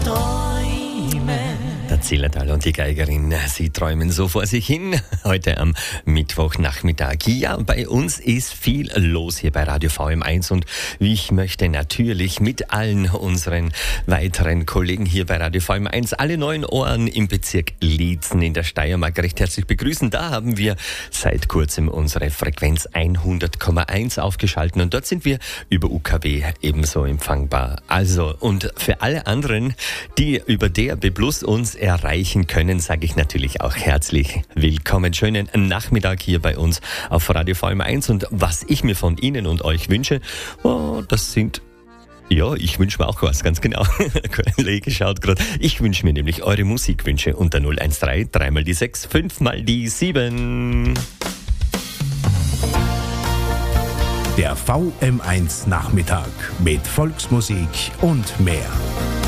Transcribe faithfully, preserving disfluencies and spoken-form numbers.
Der Zillertal und die Geigerin, sie träumen so vor sich hin. Heute am Mittwochnachmittag. Ja, bei uns ist viel los hier bei Radio V M eins und ich möchte natürlich mit allen unseren weiteren Kollegen hier bei Radio V M eins alle neuen Ohren im Bezirk Liezen in der Steiermark recht herzlich begrüßen. Da haben wir seit kurzem unsere Frequenz hundert Komma eins aufgeschaltet und dort sind wir über U K W ebenso empfangbar. Also, und für alle anderen, die über D A B Plus uns erreichen können, sage ich natürlich auch herzlich willkommen. Schönen Nachmittag hier bei uns auf Radio V M eins und was ich mir von Ihnen und euch wünsche, oh, das sind Ja, ich wünsche mir auch was, ganz genau. Kollege schaut gerade. Ich wünsche mir nämlich eure Musikwünsche unter null eins drei, drei mal die sechs, fünf mal die sieben. Der V M eins Nachmittag mit Volksmusik und mehr.